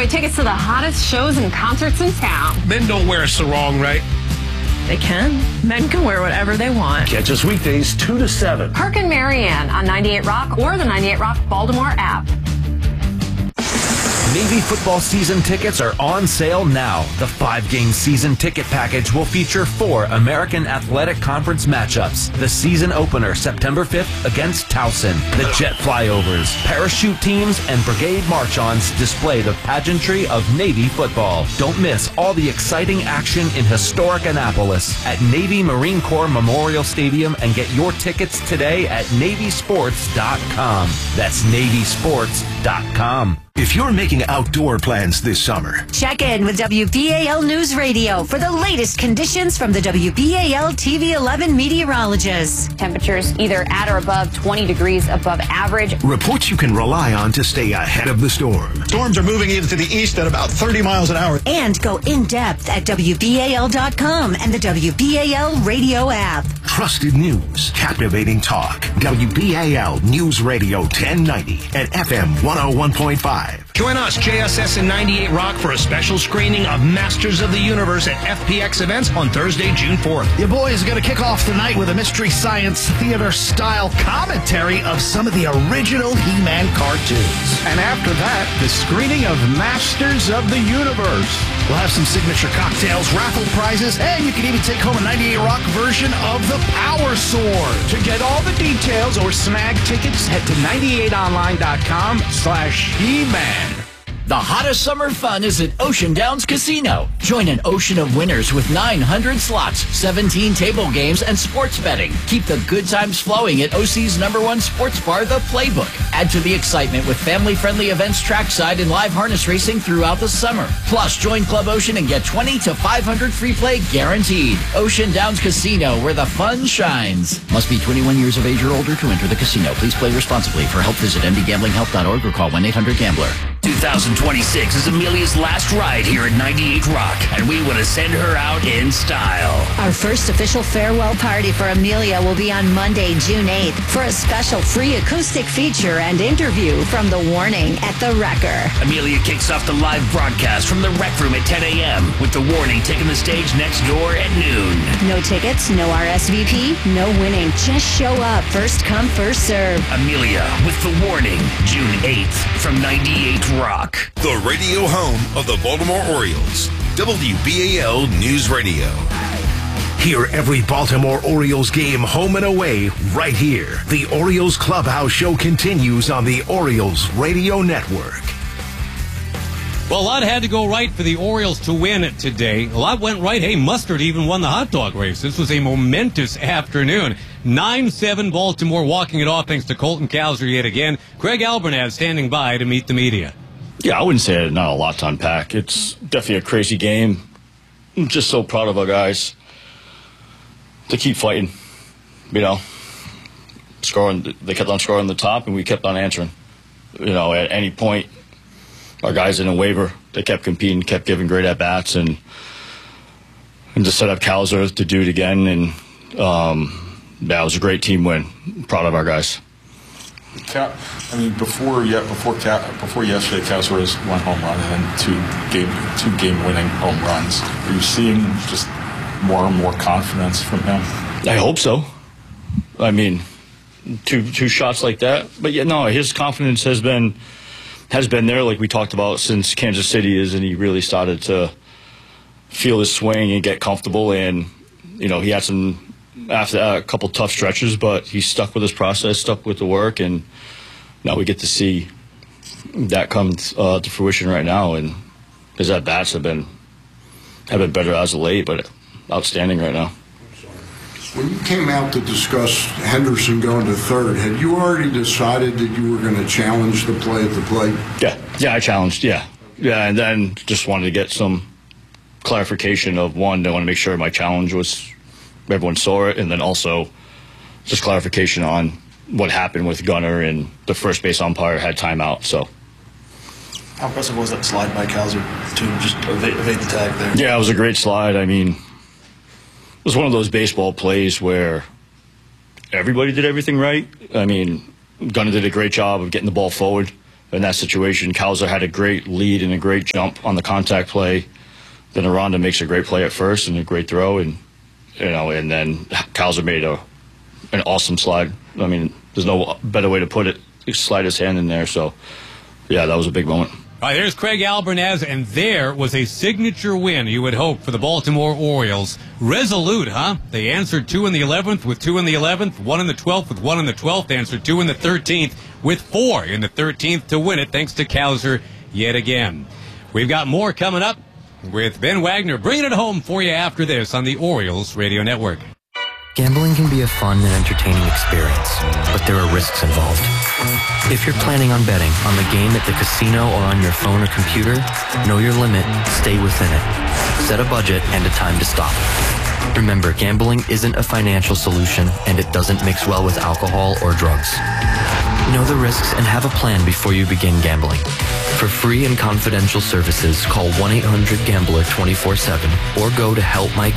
away tickets to the hottest shows and concerts in town. Men don't wear a sarong, right? They can. Men can wear whatever they want. Catch us weekdays 2 to 7. Kirk and Marianne on 98 Rock or the 98 Rock Baltimore app. Navy football season tickets are on sale now. The 5-game season ticket package will feature 4 American Athletic Conference matchups. The season opener September 5th against Towson. The jet flyovers, parachute teams, and brigade march-ons display the pageantry of Navy football. Don't miss all the exciting action in historic Annapolis at Navy Marine Corps Memorial Stadium and get your tickets today at NavySports.com. That's NavySports.com. If you're making outdoor plans this summer, check in with WBAL News Radio for the latest conditions from the WBAL TV 11 meteorologists. Temperatures either at or above 20 degrees above average. Reports you can rely on to stay ahead of the storm. Storms are moving into the east at about 30 miles an hour. And go in depth at WBAL.com and the WBAL radio app. Trusted news, captivating talk. WBAL News Radio 1090 and FM 101.5. Join us, JSS and 98 Rock, for a special screening of Masters of the Universe at FPX Events on Thursday, June 4th. Your boys are going to kick off the night with a Mystery Science Theater-style commentary of some of the original He-Man cartoons. And after that, the screening of Masters of the Universe. We'll have some signature cocktails, raffle prizes, and you can even take home a 98 Rock version of the Power Sword. To get all the details or snag tickets, head to 98online.com/He-Man. The hottest summer fun is at Ocean Downs Casino. Join an ocean of winners with 900 slots, 17 table games, and sports betting. Keep the good times flowing at OC's #1 sports bar, The Playbook. Add to the excitement with family-friendly events trackside and live harness racing throughout the summer. Plus, join Club Ocean and get 20 to 500 free play guaranteed. Ocean Downs Casino, where the fun shines. Must be 21 years of age or older to enter the casino. Please play responsibly. For help, visit mdgamblinghelp.org or call 1-800-GAMBLER. 2026 is Amelia's last ride here at 98 Rock, and we want to send her out in style. Our first official farewell party for Amelia will be on Monday, June 8th, for a special free acoustic feature and interview from The Warning at The Wrecker. Amelia kicks off the live broadcast from the Rec Room at 10 a.m. with The Warning taking the stage next door at noon. No tickets, no RSVP, no winning. Just show up. First come, first serve. Amelia with The Warning, June 8th from 98 Rock. The radio home of the Baltimore Orioles. WBAL News Radio. Hear every Baltimore Orioles game home and away right here. The Orioles Clubhouse Show continues on the Orioles Radio Network. Well, a lot had to go right for the Orioles to win it today. A lot went right. Hey, Mustard even won the hot dog race. This was a momentous afternoon. 9-7 Baltimore walking it off thanks to Colton Cowser yet again. Craig Albernaz standing by to meet the media. Yeah, I wouldn't say not a lot to unpack. It's definitely a crazy game. I'm just so proud of our guys to keep fighting. You know, scoring. They kept on scoring the top, and we kept on answering. You know, at any point, our guys didn't waver. They kept competing, kept giving great at bats, and to set up Cowser to do it again. And yeah, it was a great team win. Proud of our guys. I mean, before yesterday, Cowser was one home run and then two game winning home runs. Are you seeing just more and more confidence from him? I hope so. I mean, two shots like that, but yeah, no, his confidence has been there, like we talked about, since Kansas City and he really started to feel his swing and get comfortable. And you know, he had after that, a couple tough stretches, but he stuck with his process, stuck with the work, and now we get to see that come to fruition right now. And his at bats have been better as of late, but outstanding right now. When you came out to discuss Henderson going to third, had you already decided that you were going to challenge the play at the plate? Yeah, I challenged. Yeah, and then just wanted to get some clarification of one. I want to make sure my challenge was. Everyone saw it, and then also just clarification on what happened with Gunnar, and the first base umpire had timeout. So, how impressive was that slide by Cowser to just evade the tag there? Yeah, it was a great slide. I mean, it was one of those baseball plays where everybody did everything right. I mean, Gunnar did a great job of getting the ball forward, in that situation, Kauser had a great lead and a great jump on the contact play. Then Aranda makes a great play at first and a great throw, and and then Kauser made an awesome slide. I mean, there's no better way to put it. He slide his hand in there. So, yeah, that was a big moment. All right, there's Craig Albernaz, and there was a signature win, you would hope, for the Baltimore Orioles. Resolute, huh? They answered 2 in the 11th with 2 in the 11th, 1 in the 12th with 1 in the 12th, answered 2 in the 13th with 4 in the 13th to win it, thanks to Kauser yet again. We've got more coming up with Ben Wagner bringing it home for you after this on the Orioles Radio Network. Gambling can be a fun and entertaining experience, but there are risks involved. If you're planning on betting on the game at the casino or on your phone or computer, know your limit, stay within it. Set a budget and a time to stop. Remember, gambling isn't a financial solution, and it doesn't mix well with alcohol or drugs. Know the risks and have a plan before you begin gambling. For free and confidential services, call 1-800-GAMBLER 24/7 or go to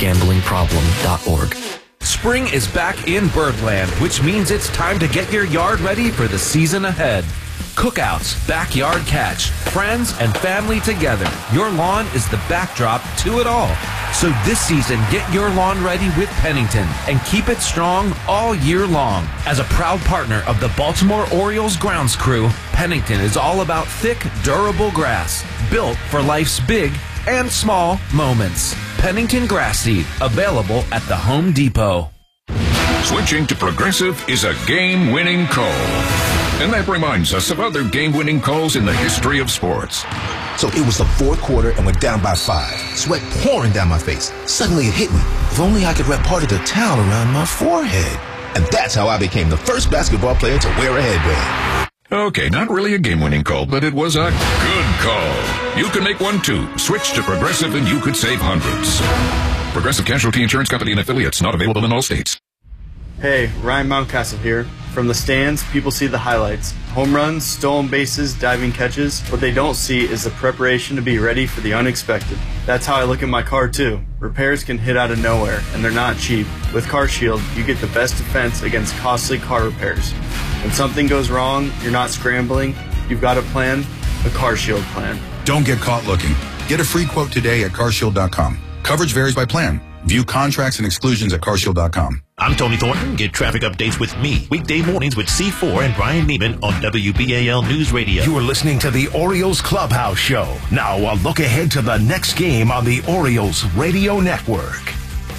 helpmygamblingproblem.org. Spring is back in Birdland, which means it's time to get your yard ready for the season ahead. Cookouts, backyard catch, friends and family together. Your lawn is the backdrop to it all. So this season, get your lawn ready with Pennington and keep it strong all year long. As a proud partner of the Baltimore Orioles grounds crew, Pennington is all about thick, durable grass, built for life's big and small moments. Pennington Grass Seed, available at the Home Depot. Switching to Progressive is a game-winning call. And that reminds us of other game-winning calls in the history of sports. So it was the fourth quarter and we're down by 5. Sweat pouring down my face. Suddenly it hit me. If only I could wrap part of the towel around my forehead. And that's how I became the first basketball player to wear a headband. Okay, not really a game-winning call, but it was a good call. You can make one too. Switch to Progressive and you could save hundreds. Progressive Casualty Insurance Company and affiliates, not available in all states. Hey, Ryan Mountcastle here. From the stands, people see the highlights. Home runs, stolen bases, diving catches. What they don't see is the preparation to be ready for the unexpected. That's how I look at my car too. Repairs can hit out of nowhere, and they're not cheap. With CarShield, you get the best defense against costly car repairs. When something goes wrong, you're not scrambling. You've got a plan, a CarShield plan. Don't get caught looking. Get a free quote today at carshield.com. Coverage varies by plan. View contracts and exclusions at carshield.com. I'm Tony Thornton. Get traffic updates with me weekday mornings with C4 and Brian Neiman on WBAL News Radio. You are listening to the Orioles Clubhouse Show. Now a look ahead to the next game on the Orioles Radio Network.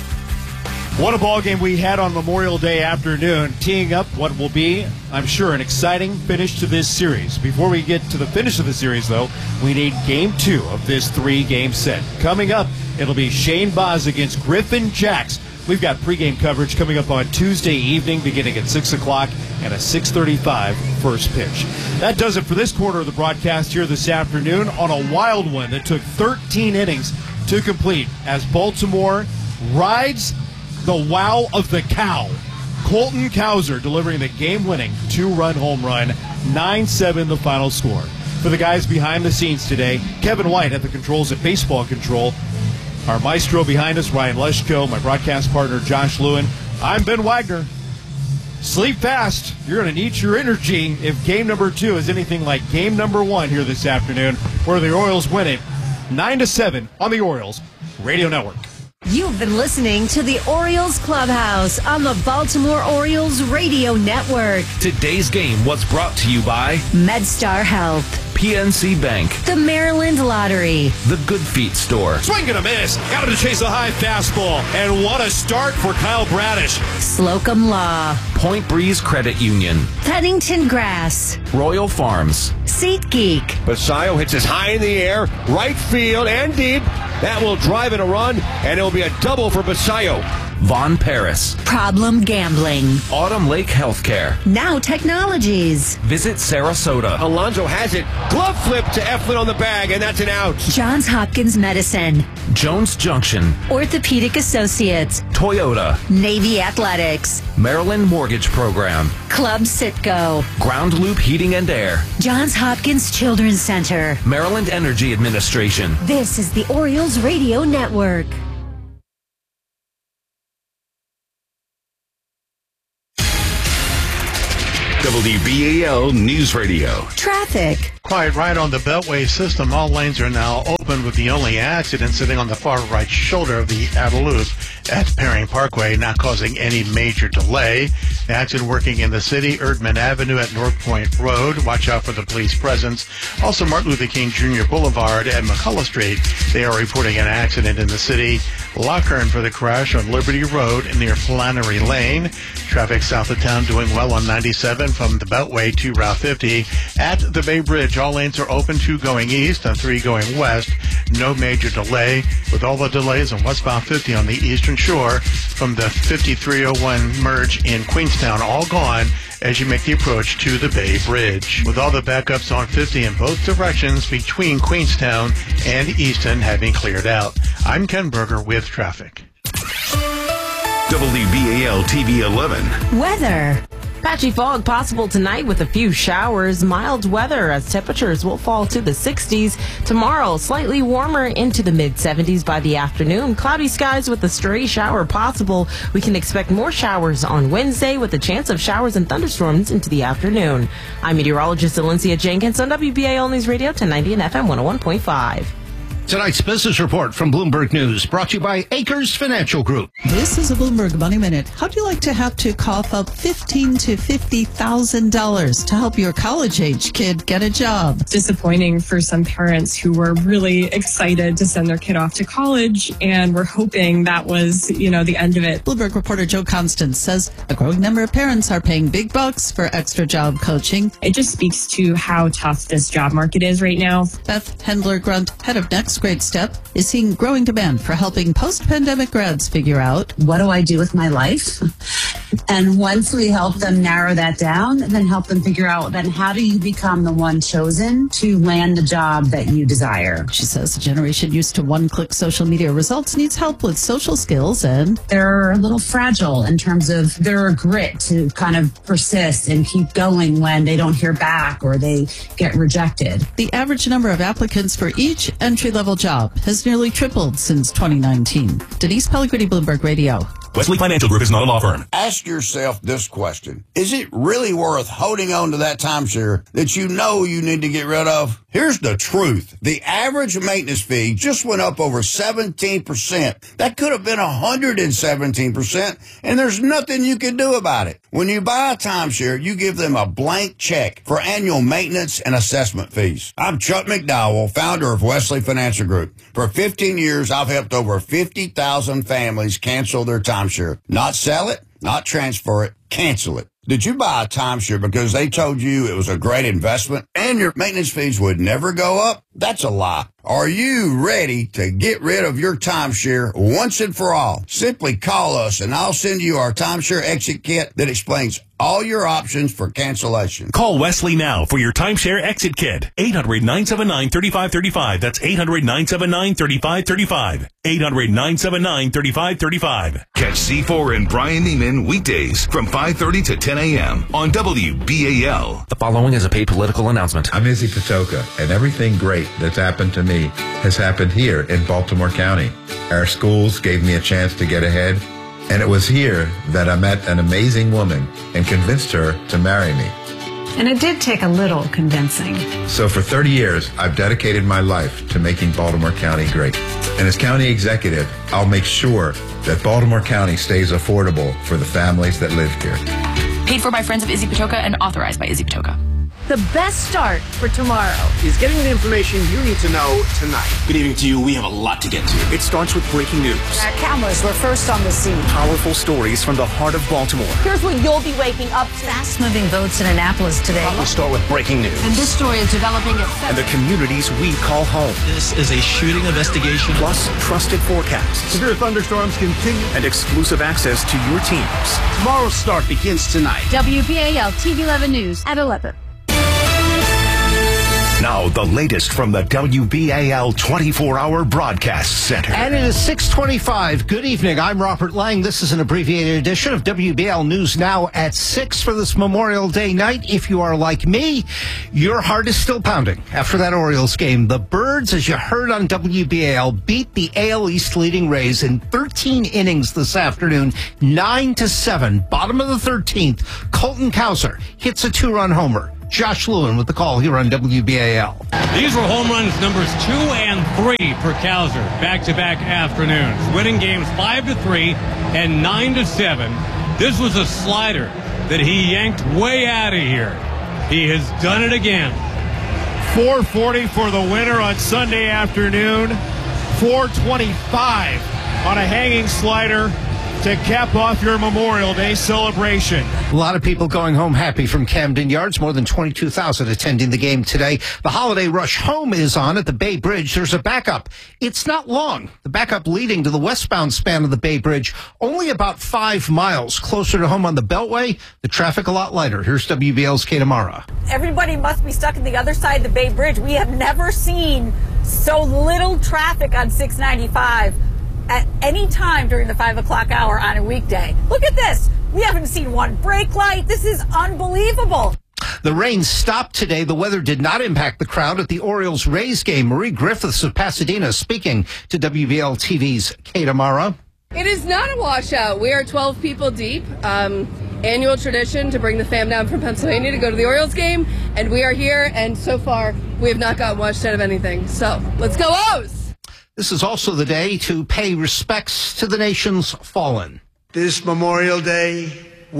What a ball game we had on Memorial Day afternoon, teeing up what will be, I'm sure, an exciting finish to this series. Before we get to the finish of the series, though, we need Game 2 of this 3-game set. Coming up, it'll be Shane Baz against Griffin Jacks. We've got pregame coverage coming up on Tuesday evening, beginning at 6 o'clock and a 6:35 first pitch. That does it for this quarter of the broadcast here this afternoon on a wild one that took 13 innings to complete as Baltimore rides the wow of the cow. Colton Kauser delivering the game-winning 2-run home run, 9-7 the final score. For the guys behind the scenes today, Kevin White at the controls at Baseball Control, our maestro behind us, Ryan Leschko, my broadcast partner, Josh Lewin. I'm Ben Wagner. Sleep fast. You're going to need your energy if game number 2 is anything like game number 1 here this afternoon, where the Orioles win it 9-7 on the Orioles Radio Network. You've been listening to the Orioles Clubhouse on the Baltimore Orioles Radio Network. Today's game was brought to you by MedStar Health, PNC Bank, the Maryland Lottery, the Good Feet Store, Swing and a miss. Got him to chase a high fastball. And what a start for Kyle Bradish. Slocum Law, Point Breeze Credit Union, Pennington Grass, Royal Farms, SeatGeek. Basayo hits it high in the air, right field and deep. That will drive in a run, and it'll be a double for Basayo. Von Paris, Problem Gambling, Autumn Lake Healthcare, Now Technologies, Visit Sarasota. Alonso has it. Glove flip to Eflin on the bag, and that's an out. Johns Hopkins Medicine, Jones Junction, Orthopedic Associates, Toyota, Navy Athletics, Maryland Mortgage Program, Club Citgo, Ground Loop Heating and Air, Johns Hopkins Children's Center, Maryland Energy Administration. This is the Orioles Radio Network. WBAL News Radio. Traffic. Quiet ride on the Beltway system. All lanes are now open, with the only accident sitting on the far right shoulder of the outer loop at Perring Parkway, not causing any major delay. The accident working in the city, Erdman Avenue at North Point Road. Watch out for the police presence. Also, Martin Luther King Jr. Boulevard and McCullough Street. They are reporting an accident in the city. Lockern for the crash on Liberty Road near Flannery Lane. Traffic south of town doing well on 97 from the Beltway to Route 50. At the Bay Bridge, all lanes are open, 2 going east and 3 going west. No major delay, with all the delays on westbound 50 on the eastern shore from the 5301 merge in Queenstown all gone as you make the approach to the Bay Bridge. With all the backups on 50 in both directions between Queenstown and Easton having cleared out. I'm Ken Berger with traffic. WBAL TV 11. Weather. Patchy fog possible tonight with a few showers. Mild weather as temperatures will fall to the 60s. Tomorrow, slightly warmer into the mid-70s by the afternoon. Cloudy skies with a stray shower possible. We can expect more showers on Wednesday with a chance of showers and thunderstorms into the afternoon. I'm meteorologist Alencia Jenkins on WBAL News Radio 1090 and FM 101.5. Tonight's business report from Bloomberg News, brought to you by Acres Financial Group. This is a Bloomberg Money Minute. How'd you like to have to cough up $15,000 to $50,000 to help your college-age kid get a job? Disappointing for some parents who were really excited to send their kid off to college and were hoping that was, the end of it. Bloomberg reporter Joe Constance says a growing number of parents are paying big bucks for extra job coaching. It just speaks to how tough this job market is right now. Beth Hendler-Grunt, head of Next Great Step, is seeing growing demand for helping post-pandemic grads figure out, what do I do with my life? And once we help them narrow that down, then help them figure out, then how do you become the one chosen to land the job that you desire? She says the generation used to one-click social media results needs help with social skills, and they're a little fragile in terms of their grit to kind of persist and keep going when they don't hear back or they get rejected. The average number of applicants for each entry-level job has nearly tripled since 2019. Denise Pellegrini, Bloomberg Radio. Wesley Financial Group is not a law firm. Ask yourself this question. Is it really worth holding on to that timeshare that you know you need to get rid of? Here's the truth. The average maintenance fee just went up over 17%. That could have been 117%, and there's nothing you can do about it. When you buy a timeshare, you give them a blank check for annual maintenance and assessment fees. I'm Chuck McDowell, founder of Wesley Financial Group. For 15 years, I've helped over 50,000 families cancel their timeshare. Not sell it, not transfer it, cancel it. Did you buy a timeshare because they told you it was a great investment and your maintenance fees would never go up? That's a lie. Are you ready to get rid of your timeshare once and for all? Simply call us and I'll send you our timeshare exit kit that explains all your options for cancellation. Call Wesley now for your timeshare exit kit. 800-979-3535. That's 800-979-3535. 800-979-3535. Catch C4 and Brian Neiman weekdays from 5:30 to 10 a.m. on WBAL. The following is a paid political announcement. I'm Izzy Patoka, and everything great that's happened to me has happened here in Baltimore County. Our schools gave me a chance to get ahead, and it was here that I met an amazing woman and convinced her to marry me. And it did take a little convincing. So for 30 years, I've dedicated my life to making Baltimore County great. And as county executive, I'll make sure that Baltimore County stays affordable for the families that live here. Paid for by friends of Izzy Patoka and authorized by Izzy Patoka. The best start for tomorrow is getting the information you need to know tonight. Good evening to you. We have a lot to get to. It starts with breaking news. Our cameras were first on the scene. Powerful stories from the heart of Baltimore. Here's what you'll be waking up to. Fast-moving votes in Annapolis today. We'll start with breaking news. And this story is developing at 7. And the communities we call home. This is a shooting investigation. Plus, trusted forecasts. Severe thunderstorms continue. And exclusive access to your teams. Tomorrow's start begins tonight. WBAL TV 11 News at 11. Now, the latest from the WBAL 24-hour broadcast center. And it is 6:25. Good evening. I'm Robert Lang. This is an abbreviated edition of WBAL News Now at 6 for this Memorial Day night. If you are like me, your heart is still pounding after that Orioles game. The Birds, as you heard on WBAL, beat the AL East leading Rays in 13 innings this afternoon, 9-7. Bottom of the 13th, Colton Cowser hits a 2-run homer. Josh Lewin with the call here on WBAL. These were home runs numbers 2 and 3 for Cowser, back-to-back afternoons, winning games 5-3 and 9-7. This was a slider that he yanked way out of here. He has done it again. 440 for the winner on Sunday afternoon. 425 on a hanging slider to cap off your Memorial Day celebration. A lot of people going home happy from Camden Yards. More than 22,000 attending the game today. The holiday rush home is on at the Bay Bridge. There's a backup. It's not long. The backup leading to the westbound span of the Bay Bridge, only about 5 miles closer to home on the Beltway. The traffic a lot lighter. Here's WBL's Kate Amara. Everybody must be stuck on the other side of the Bay Bridge. We have never seen so little traffic on 695 at any time during the 5 o'clock hour on a weekday. Look at this. We haven't seen one brake light. This is unbelievable. The rain stopped today. The weather did not impact the crowd at the Orioles-Rays game. Marie Griffiths of Pasadena speaking to WBL TV's Kate Amara. It is not a washout. We are 12 people deep. Annual tradition to bring the fam down from Pennsylvania to go to the Orioles game. And we are here, and so far, we have not gotten washed out of anything. So, let's go O's! This is also the day to pay respects to the nation's fallen. This Memorial Day,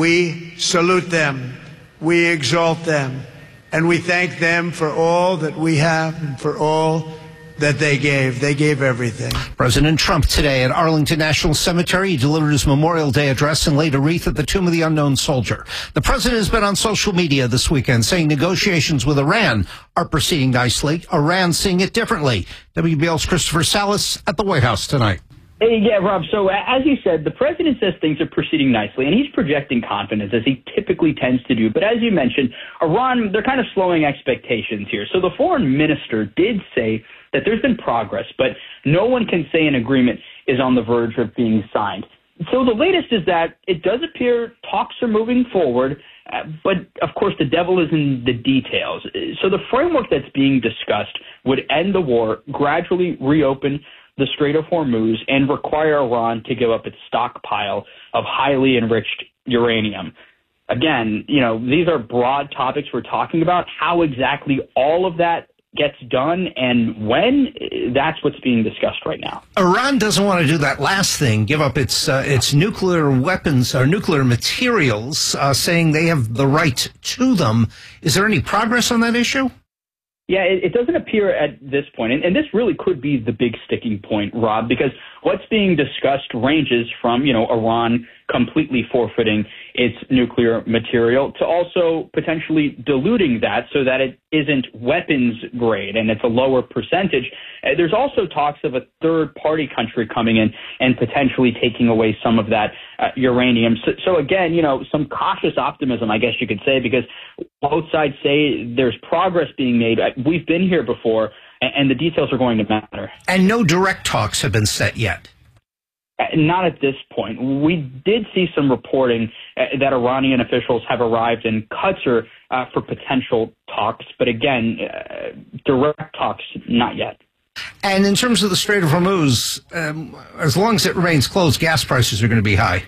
we salute them, we exalt them, and we thank them for all that we have and for all that they gave. They gave everything. President Trump today at Arlington National Cemetery. He delivered his Memorial Day address and laid a wreath at the tomb of the unknown soldier. The president has been on social media this weekend saying negotiations with Iran are proceeding nicely. Iran seeing it differently. WBL's Christopher Salas at the White House tonight. Hey, yeah, Rob. So as you said, the president says things are proceeding nicely, and he's projecting confidence, as he typically tends to do. But as you mentioned, Iran, they're kind of slowing expectations here. So the foreign minister did say that there's been progress, but no one can say an agreement is on the verge of being signed. So the latest is that it does appear talks are moving forward, but of course the devil is in the details. So the framework that's being discussed would end the war, gradually reopen the Strait of Hormuz, and require Iran to give up its stockpile of highly enriched uranium. Again, these are broad topics we're talking about. How exactly all of that gets done and when, that's what's being discussed right now. Iran doesn't want to do that last thing, give up its nuclear weapons or nuclear materials, saying they have the right to them. Is there any progress on that issue? Yeah, it doesn't appear at this point, and this really could be the big sticking point, Rob, because what's being discussed ranges from, Iran completely forfeiting its nuclear material to also potentially diluting that so that it isn't weapons grade and it's a lower percentage. There's also talks of a third-party country coming in and potentially taking away some of that uranium. So again, some cautious optimism, I guess you could say, because both sides say there's progress being made. We've been here before, and the details are going to matter. And no direct talks have been set yet. Not at this point. We did see some reporting that Iranian officials have arrived in Qatar for potential talks, but again, direct talks, not yet. And in terms of the Strait of Hormuz, as long as it remains closed, gas prices are going to be high.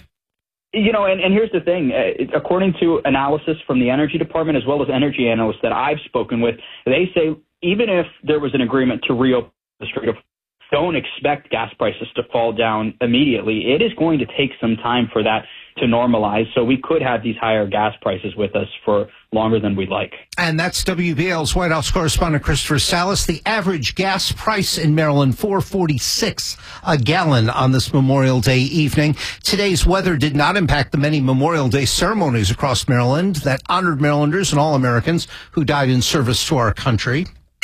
And here's the thing. According to analysis from the Energy Department, as well as energy analysts that I've spoken with, they say even if there was an agreement to reopen the Strait of Hormuz, don't expect gas prices to fall down immediately. It is going to take some time for that to normalize, so we could have these higher gas prices with us for longer than we'd like. And that's WBL's White House correspondent Christopher Salas. The average gas price in Maryland, $4.46 a gallon on this Memorial Day evening. Today's weather did not impact the many Memorial Day ceremonies across Maryland that honored Marylanders and all Americans who died in service to our country.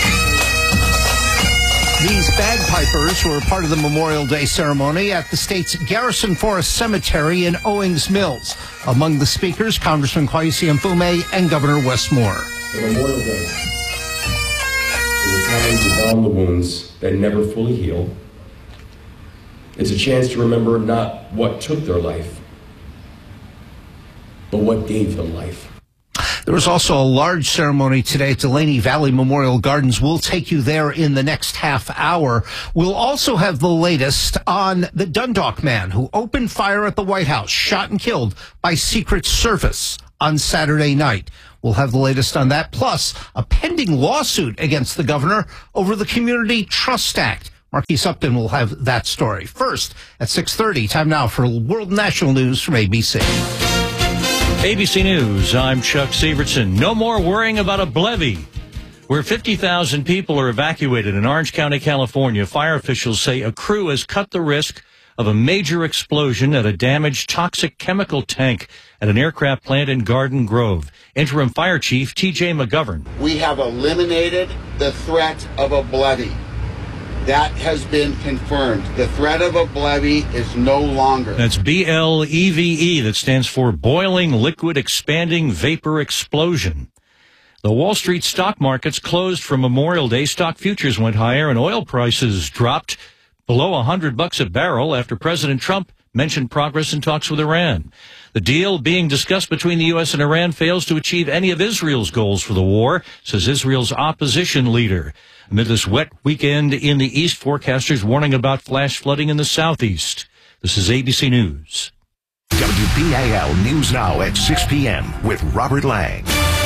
These bagpipers were part of the Memorial Day ceremony at the state's Garrison Forest Cemetery in Owings Mills. Among the speakers, Congressman Kweisi Mfume and Governor Wes Moore. Memorial Day. time to balm the wounds that never fully heal. It's a chance to remember not what took their life, but what gave them life. There was also a large ceremony today at Delaney Valley Memorial Gardens. We'll take you there in the next half hour. We'll also have the latest on the Dundalk man who opened fire at the White House, shot and killed by Secret Service on Saturday night. We'll have the latest on that, plus a pending lawsuit against the governor over the Community Trust Act. Marquise Upton will have that story. First, at 6:30, time now for World National News from ABC. ABC News, I'm Chuck Severson. No more worrying about a levee. Where 50,000 people are evacuated in Orange County, California, fire officials say a crew has cut the risk of a major explosion at a damaged toxic chemical tank at an aircraft plant in Garden Grove. Interim Fire Chief T.J. McGovern. We have eliminated the threat of a levee. That has been confirmed. The threat of a levee is no longer. That's BLEVE. That stands for Boiling Liquid Expanding Vapor Explosion. The Wall Street stock markets closed for Memorial Day. Stock futures went higher and oil prices dropped below $100 a barrel after President Trump mentioned progress in talks with Iran. The deal being discussed between the U.S. and Iran fails to achieve any of Israel's goals for the war, says Israel's opposition leader. Amid this wet weekend in the east, forecasters warning about flash flooding in the southeast. This is ABC News. WBAL News Now at 6 p.m. with Robert Lang.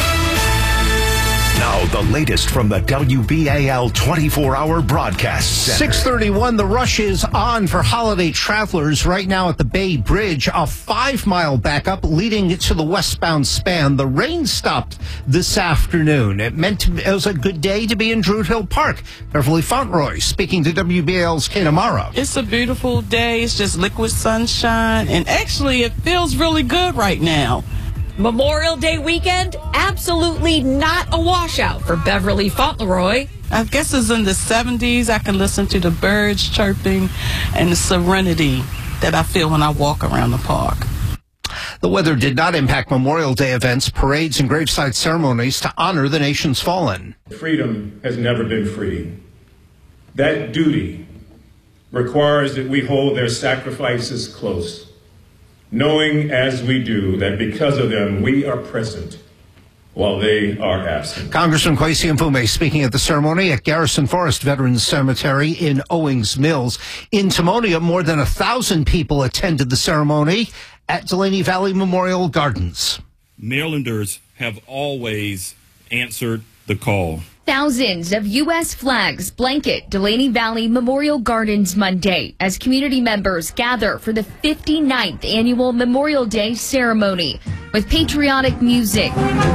Now, the latest from the WBAL 24-hour broadcast center. 6:31, the rush is on for holiday travelers right now at the Bay Bridge. A 5-mile backup leading to the westbound span. The rain stopped this afternoon. It was a good day to be in Druid Hill Park. Beverly Fauntleroy speaking to WBAL's Kate Amara. It's a beautiful day. It's just liquid sunshine. And actually, it feels really good right now. Memorial Day weekend, absolutely not a washout for Beverly Fauntleroy. I guess it's in the 70s. I can listen to the birds chirping and the serenity that I feel when I walk around the park. The weather did not impact Memorial Day events, parades, and graveside ceremonies to honor the nation's fallen. Freedom has never been free. That duty requires that we hold their sacrifices close, knowing as we do that because of them we are present while they are absent. Congressman Kwesi Mfume speaking at the ceremony at Garrison Forest Veterans Cemetery in Owings Mills. In Timonium, more than 1,000 people attended the ceremony at Delaney Valley Memorial Gardens. Marylanders have always answered the call. Thousands of U.S. flags blanket Delaney Valley Memorial Gardens Monday as community members gather for the 59th annual Memorial Day ceremony with patriotic music,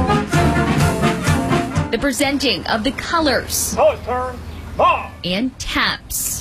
the presenting of the colors, and taps.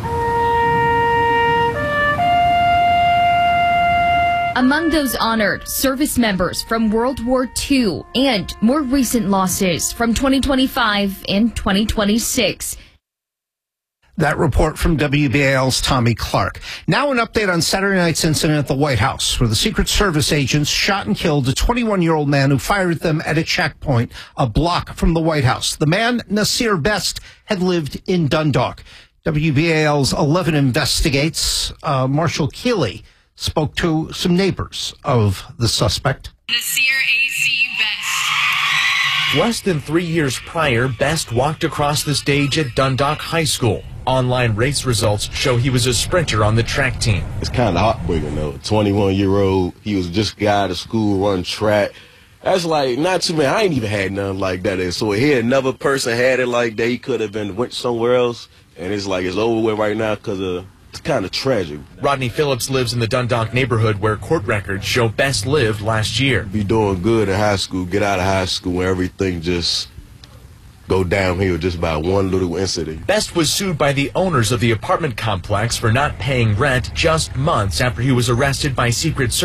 Among those honored, service members from World War II and more recent losses from 2025 and 2026. That report from WBAL's Tommy Clark. Now an update on Saturday night's incident at the White House, where the Secret Service agents shot and killed a 21-year-old man who fired them at a checkpoint a block from the White House. The man, Nasir Best, had lived in Dundalk. WBAL's 11 Investigates, Marshall Keeley, spoke to some neighbors of the suspect. Nasir A.C. Best. Less than 3 years prior, Best walked across the stage at Dundalk High School. Online race results show he was a sprinter on the track team. It's kind of heartbreaking, though. 21-year-old, he was just a guy out of school, run track. That's like, not too many. I ain't even had nothing like that. So here, another person had it like that. He could have went somewhere else. And it's like, it's over with right now because of... It's kind of tragic. Rodney Phillips lives in the Dundalk neighborhood where court records show Best lived last year. Be doing good in high school, get out of high school, and everything just go downhill just by one little incident. Best was sued by the owners of the apartment complex for not paying rent just months after he was arrested by Secret Service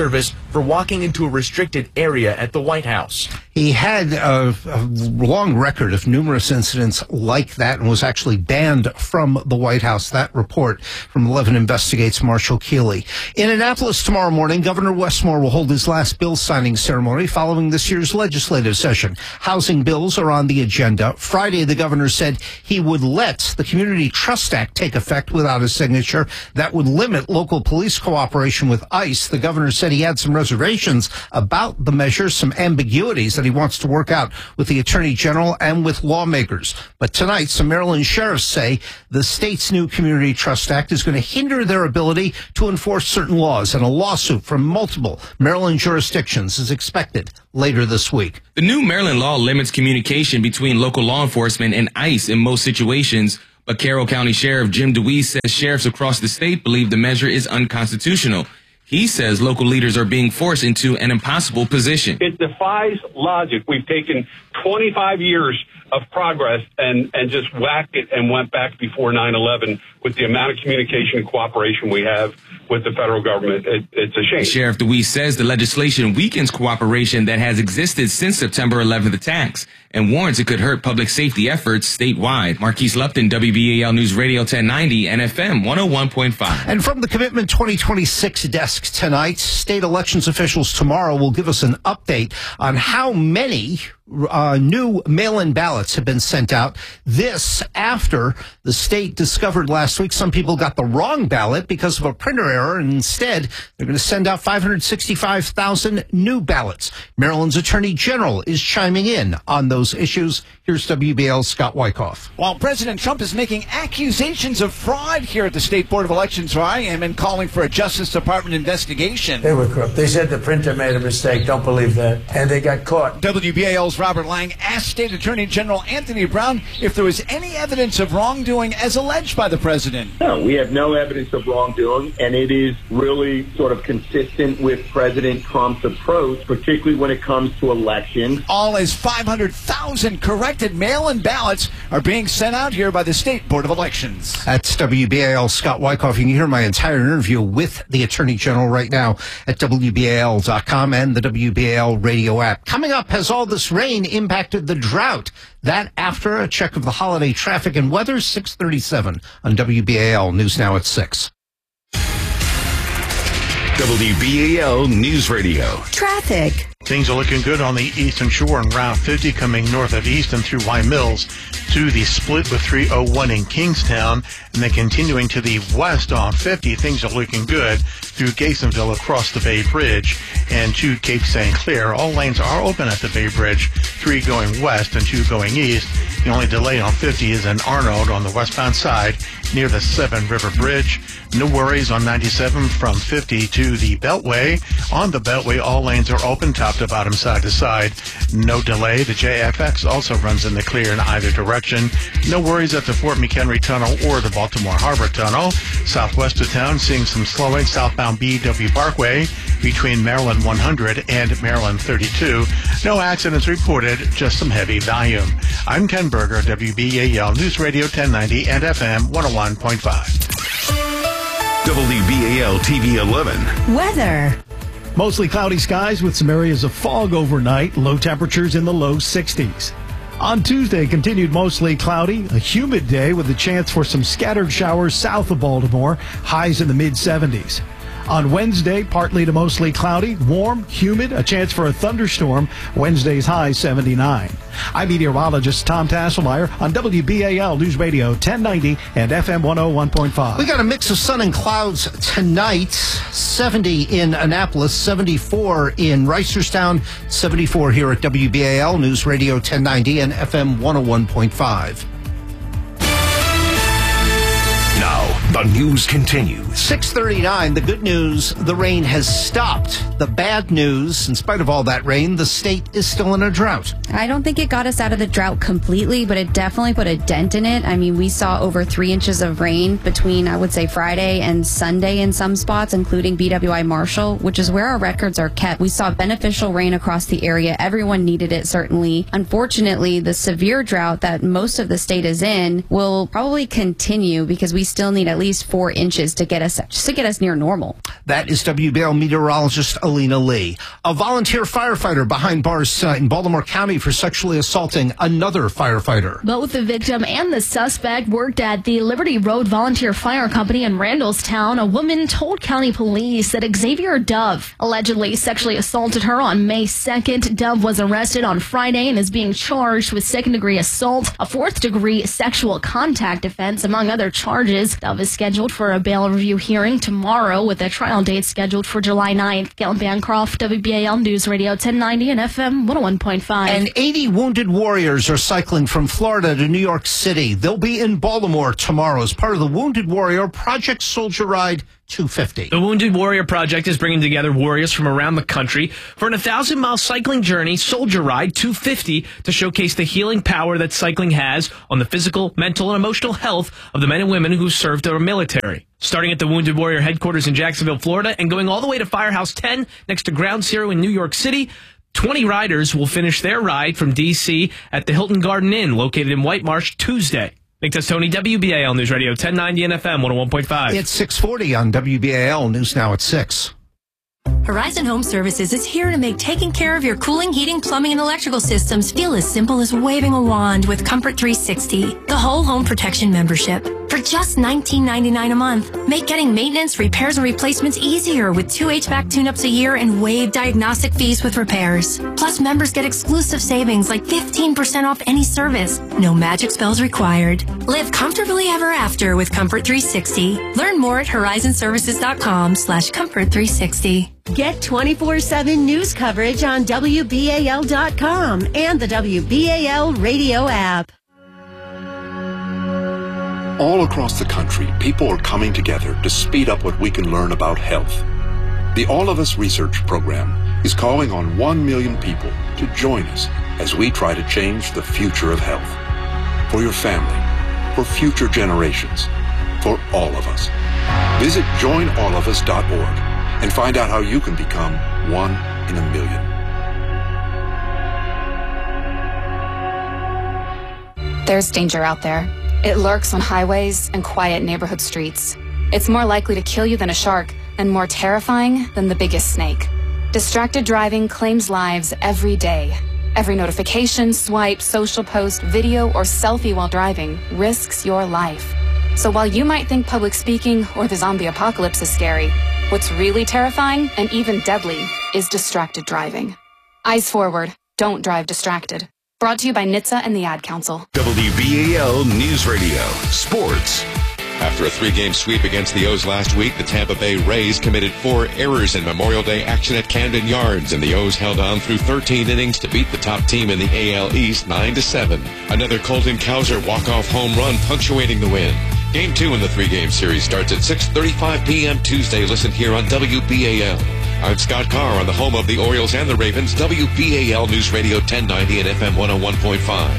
for walking into a restricted area at the White House. He had a long record of numerous incidents like that and was actually banned from the White House. That report from 11 Investigates Marshall Keeley. In Annapolis tomorrow morning, Governor Westmore will hold his last bill signing ceremony following this year's legislative session. Housing bills are on the agenda. Friday, the governor said he would let the Community Trust Act take effect without a signature. That would limit local police cooperation with ICE. The governor said he had some reservations about the measure, some ambiguities that he wants to work out with the Attorney General and with lawmakers. But tonight, some Maryland sheriffs say the state's new Community Trust Act is going to hinder their ability to enforce certain laws, and a lawsuit from multiple Maryland jurisdictions is expected later this week. The new Maryland law limits communication between local law enforcement and ICE in most situations, but Carroll County Sheriff Jim DeWeese says sheriffs across the state believe the measure is unconstitutional. He says local leaders are being forced into an impossible position. It defies logic. We've taken 25 years of progress and just whacked it and went back before 9/11 with the amount of communication and cooperation we have with the federal government. It's a shame. Sheriff DeWeese says the legislation weakens cooperation that has existed since September 11th attacks and warns it could hurt public safety efforts statewide. Marquise Lupton, WBAL News Radio 1090 and FM 101.5. And from the Commitment 2026 desk tonight, state elections officials tomorrow will give us an update on how many new mail-in ballots have been sent out. This after the state discovered last week some people got the wrong ballot because of a printer error, and instead they're going to send out 565,000 new ballots. Maryland's Attorney General is chiming in on those issues. Here's WBL's Scott Wyckoff. While President Trump is making accusations of fraud here at the State Board of Elections, where I am, and calling for a Justice Department investigation. They were corrupt. They said the printer made a mistake. Don't believe that. And they got caught. WBAL's Robert Lang asked State Attorney General Anthony Brown if there was any evidence of wrongdoing as alleged by the president. No, we have no evidence of wrongdoing, and it is really sort of consistent with President Trump's approach, particularly when it comes to elections. All as 500,000 corrected mail-in ballots are being sent out here by the State Board of Elections. That's WBAL Scott Wyckoff. You can hear my entire interview with the Attorney General right now at WBAL.com and the WBAL radio app. Coming up, has all this rain impacted the drought? That after a check of the holiday traffic and weather, 6:37 on WBAL News Now at 6. WBAL News Radio. Traffic. Things are looking good on the Eastern Shore on Route 50 coming north of Easton through Y Mills to the split with 301 in Kingstown, and then continuing to the west on 50. Things are looking good through Gasonville across the Bay Bridge and to Cape St. Clair. All lanes are open at the Bay Bridge, 3 going west and 2 going east. The only delay on 50 is in Arnold on the westbound side near the Seven River Bridge. No worries on 97 from 50 to the Beltway. On the Beltway, all lanes are open top to bottom, side to side. No delay. The JFX also runs in the clear in either direction. No worries at the Fort McHenry Tunnel or the Baltimore Harbor Tunnel. Southwest of town, seeing some slowing southbound BW Parkway between Maryland 100 and Maryland 32. No accidents reported, just some heavy volume. I'm Ken Berger, WBAL News Radio 1090 and FM 101.5. WBAL TV 11. Weather. Mostly cloudy skies with some areas of fog overnight, low temperatures in the low 60s. On Tuesday, continued mostly cloudy, a humid day with a chance for some scattered showers south of Baltimore, highs in the mid-70s. On Wednesday, partly to mostly cloudy, warm, humid, a chance for a thunderstorm. Wednesday's high 79. I'm meteorologist Tom Tasselmeyer on WBAL News Radio 1090 and FM 101.5. We got a mix of sun and clouds tonight. 70 in Annapolis, 74 in Reisterstown, 74 here at WBAL News Radio 1090 and FM 101.5. Now, the news continues. 6:39, the good news, the rain has stopped. The bad news, in spite of all that rain, the state is still in a drought. I don't think it got us out of the drought completely, but it definitely put a dent in it. I mean, we saw over 3 inches of rain between, I would say, Friday and Sunday in some spots, including BWI Marshall, which is where our records are kept. We saw beneficial rain across the area. Everyone needed it, certainly. Unfortunately, the severe drought that most of the state is in will probably continue because we still need at least least 4 inches to get us near normal. That is WBL meteorologist Alina Lee. A volunteer firefighter behind bars in Baltimore County for sexually assaulting another firefighter. Both the victim and the suspect worked at the Liberty Road Volunteer Fire Company in Randallstown. A woman told county police that Xavier Dove allegedly sexually assaulted her on May 2nd. Dove was arrested on Friday and is being charged with second-degree assault, a fourth-degree sexual contact offense, among other charges. Dove is scheduled for a bail review hearing tomorrow with a trial date scheduled for July 9th. Gail Bancroft, WBAL News Radio 1090 and FM 101.5. And 80 wounded warriors are cycling from Florida to New York City. They'll be in Baltimore tomorrow as part of the Wounded Warrior Project Soldier Ride 250. The Wounded Warrior Project is bringing together warriors from around the country for an 1,000-mile cycling journey, Soldier Ride 250, to showcase the healing power that cycling has on the physical, mental, and emotional health of the men and women who served our military. Starting at the Wounded Warrior headquarters in Jacksonville, Florida, and going all the way to Firehouse 10 next to Ground Zero in New York City, 20 riders will finish their ride from D.C. at the Hilton Garden Inn, located in White Marsh, Tuesday. Nick Testoni, WBAL News Radio 1090 and FM 101.5. It's 6:40 on WBAL News Now at 6. Horizon Home Services is here to make taking care of your cooling, heating, plumbing, and electrical systems feel as simple as waving a wand with Comfort 360, the whole home protection membership. For just $19.99 a month, make getting maintenance, repairs, and replacements easier with 2 HVAC tune-ups a year and waived diagnostic fees with repairs. Plus, members get exclusive savings like 15% off any service. No magic spells required. Live comfortably ever after with Comfort 360. Learn more at horizonservices.com/Comfort360. Get 24/7 news coverage on WBAL.com and the WBAL radio app. All across the country, people are coming together to speed up what we can learn about health. The All of Us Research Program is calling on 1 million people to join us as we try to change the future of health. For your family, for future generations, for all of us. Visit joinallofus.org and find out how you can become 1 in a million. There's danger out there. It lurks on highways and quiet neighborhood streets. It's more likely to kill you than a shark, and more terrifying than the biggest snake. Distracted driving claims lives every day. Every notification, swipe, social post, video, or selfie while driving risks your life. So while you might think public speaking or the zombie apocalypse is scary, what's really terrifying and even deadly is distracted driving. Eyes forward. Don't drive distracted. Brought to you by NHTSA and the Ad Council. WBAL News Radio Sports. After a 3-game sweep against the O's last week, the Tampa Bay Rays committed 4 errors in Memorial Day action at Camden Yards, and the O's held on through 13 innings to beat the top team in the AL East 9-7. Another Colton Cowser walk-off home run punctuating the win. Game 2 in the 3-game series starts at 6:35 p.m. Tuesday. Listen here on WBAL. I'm Scott Carr on the home of the Orioles and the Ravens, WBAL News Radio 1090 and FM 101.5.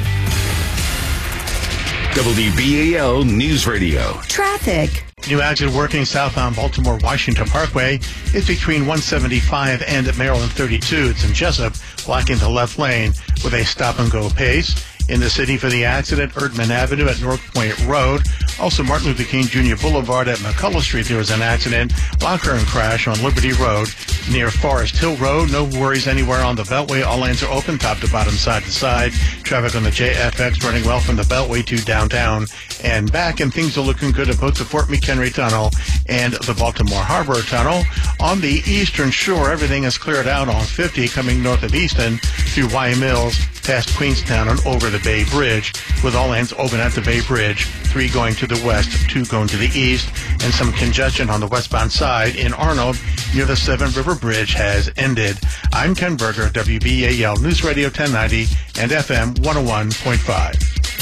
WBAL News Radio. Traffic. New accident working southbound Baltimore-Washington Parkway. It's between 175 and Maryland 32. It's in Jessup, blocking the left lane with a stop-and-go pace. In the city for the accident, Erdman Avenue at North Point Road. Also, Martin Luther King Jr. Boulevard at McCullough Street, there was an accident. Locker and crash on Liberty Road near Forest Hill Road. No worries anywhere on the Beltway. All lanes are open, top to bottom, side to side. Traffic on the JFX running well from the Beltway to downtown and back. And things are looking good at both the Fort McHenry Tunnel and the Baltimore Harbor Tunnel. On the eastern shore, everything is cleared out on 50 coming north of Easton through Y Mills, past Queenstown and over the Bay Bridge, with all lanes open at the Bay Bridge, 3 going to the west, 2 going to the east, and some congestion on the westbound side in Arnold near the Seven River Bridge has ended. I'm Ken Berger, WBAL News Radio 1090 and FM 101.5.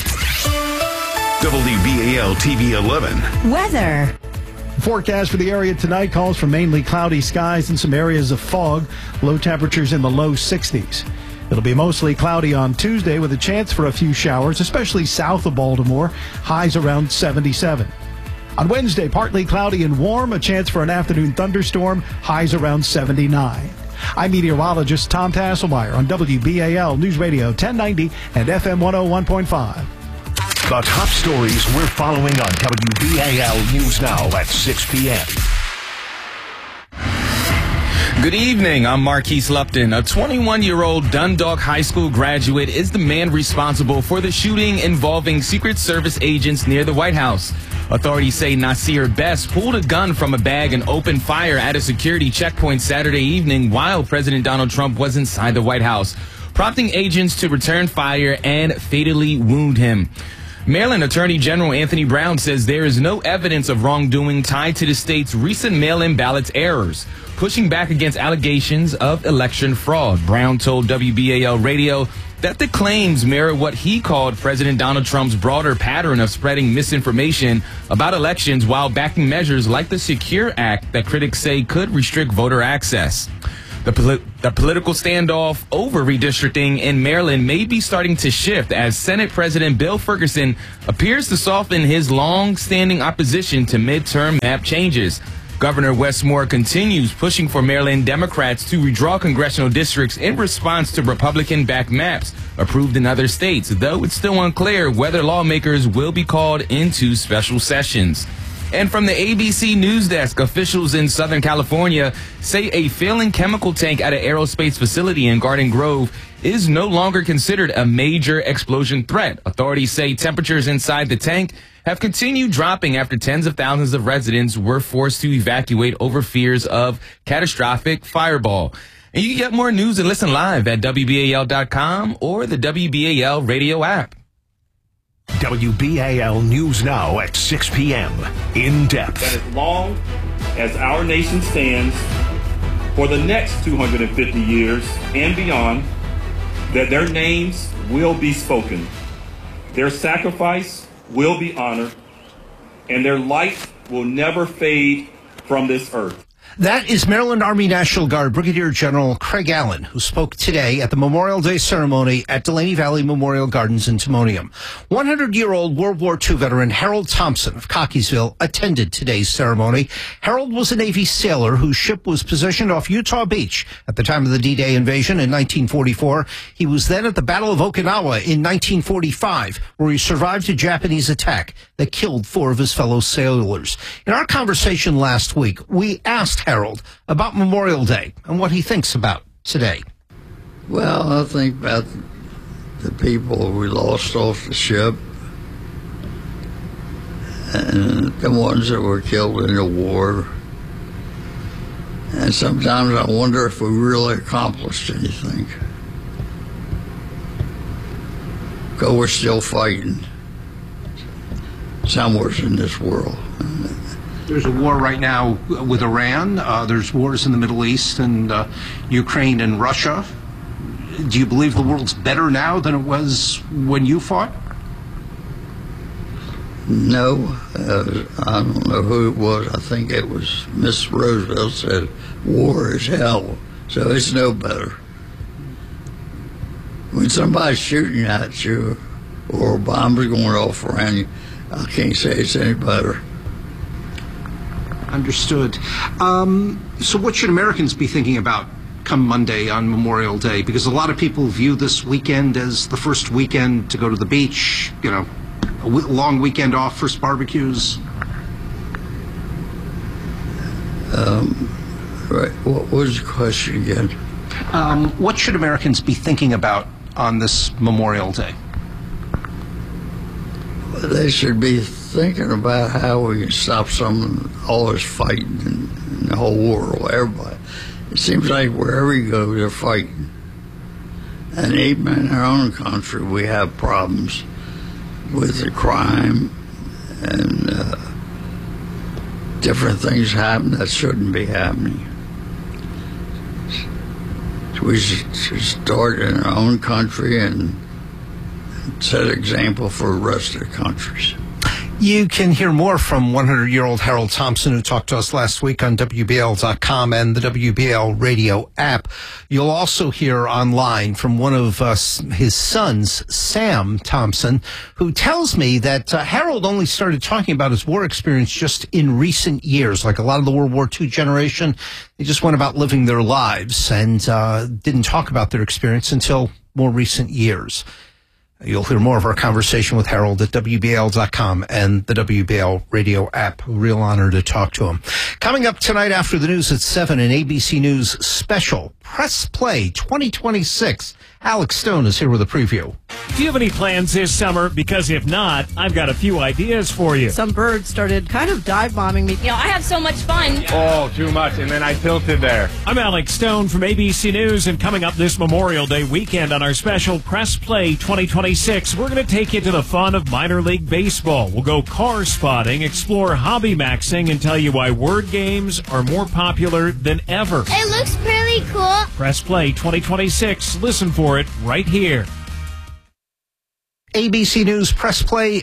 WBAL TV 11. Weather. Forecast for the area tonight calls for mainly cloudy skies and some areas of fog. Low temperatures in the low 60s. It'll be mostly cloudy on Tuesday with a chance for a few showers, especially south of Baltimore. Highs around 77. On Wednesday, partly cloudy and warm, a chance for an afternoon thunderstorm. Highs around 79. I'm meteorologist Tom Tasselmeyer on WBAL News Radio 1090 and FM 101.5. The top stories we're following on WBAL News Now at 6 p.m. Good evening. I'm Marquise Lupton. A 21-year-old Dundalk High School graduate is the man responsible for the shooting involving Secret Service agents near the White House. Authorities say Nasir Best pulled a gun from a bag and opened fire at a security checkpoint Saturday evening while President Donald Trump was inside the White House, prompting agents to return fire and fatally wound him. Maryland Attorney General Anthony Brown says there is no evidence of wrongdoing tied to the state's recent mail-in ballots errors, pushing back against allegations of election fraud. Brown told WBAL Radio that the claims mirror what he called President Donald Trump's broader pattern of spreading misinformation about elections while backing measures like the Secure Act that critics say could restrict voter access. The political standoff over redistricting in Maryland may be starting to shift as Senate President Bill Ferguson appears to soften his long-standing opposition to midterm map changes. Governor Wes Moore continues pushing for Maryland Democrats to redraw congressional districts in response to Republican-backed maps approved in other states, though it's still unclear whether lawmakers will be called into special sessions. And from the ABC News Desk, officials in Southern California say a failing chemical tank at an aerospace facility in Garden Grove is no longer considered a major explosion threat. Authorities say temperatures inside the tank have continued dropping after tens of thousands of residents were forced to evacuate over fears of catastrophic fireball. And you can get more news and listen live at WBAL.com or the WBAL radio app. WBAL News Now at 6 p.m. In depth. That as long as our nation stands for the next 250 years and beyond, that their names will be spoken, their sacrifice will be honored, and their light will never fade from this earth. That is Maryland Army National Guard Brigadier General Craig Allen, who spoke today at the Memorial Day ceremony at Delaney Valley Memorial Gardens in Timonium. 100-year-old World War II veteran Harold Thompson of Cockeysville attended today's ceremony. Harold was a Navy sailor whose ship was positioned off Utah Beach at the time of the D-Day invasion in 1944. He was then at the Battle of Okinawa in 1945, where he survived a Japanese attack that killed 4 of his fellow sailors. In our conversation last week, we asked Harold about Memorial Day and what he thinks about today. Well, I think about the people we lost off the ship and the ones that were killed in the war. And sometimes I wonder if we really accomplished anything. Because we're still fighting somewhere in this world. There's a war right now with Iran. There's wars in the Middle East and Ukraine and Russia. Do you believe the world's better now than it was when you fought? No. I don't know who it was. I think it was Miss Roosevelt said, war is hell. So it's no better. When somebody's shooting at you or a bomb's going off around you, I can't say it's any better. Understood. So what should Americans be thinking about come Monday on Memorial Day? Because a lot of people view this weekend as the first weekend to go to the beach, you know, a long weekend off, first barbecues. Right. What was the question again? What should Americans be thinking about on this Memorial Day? They should be thinking about how we can stop all this fighting in the whole world, everybody. It seems like wherever you go, they're fighting. And even in our own country, we have problems with the crime and different things happen that shouldn't be happening. So we should start in our own country and set an example for the rest of the countries. You can hear more from 100-year-old Harold Thompson, who talked to us last week on WBL.com and the WBL radio app. You'll also hear online from one of his sons, Sam Thompson, who tells me that Harold only started talking about his war experience just in recent years. Like a lot of the World War II generation, they just went about living their lives and didn't talk about their experience until more recent years. You'll hear more of our conversation with Harold at WBAL.com and the WBAL radio app. Real honor to talk to him. Coming up tonight after the news at 7, an ABC News special, Press Play 2026. Alex Stone is here with a preview. Do you have any plans this summer? Because if not, I've got a few ideas for you. Some birds started kind of dive bombing me. I have so much fun. Oh, too much, and then I tilted there. I'm Alex Stone from ABC News, and coming up this Memorial Day weekend on our special Press Play 2026, we're going to take you to the fun of minor league baseball. We'll go car spotting, explore hobby maxing, and tell you why word games are more popular than ever. It looks pretty cool. Press Play 2026. Listen for it right here. ABC News Press Play